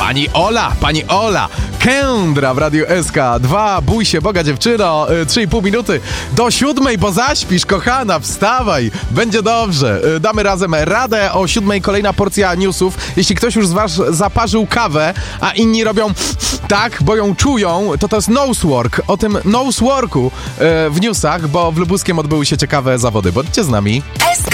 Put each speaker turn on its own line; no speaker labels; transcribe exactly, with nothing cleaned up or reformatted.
Pani Ola, pani Ola, Kędra w Radiu S K dwa, bój się Boga dziewczyno, trzy i pół minuty do siódmej, bo zaśpisz, kochana, wstawaj, będzie dobrze. Damy razem radę, o siódmej kolejna porcja newsów. Jeśli ktoś już z was zaparzył kawę, a inni robią tak, bo ją czują, to to jest nosework. O tym noseworku w newsach, bo w Lubuskiem odbyły się ciekawe zawody. Bądźcie z nami.
S K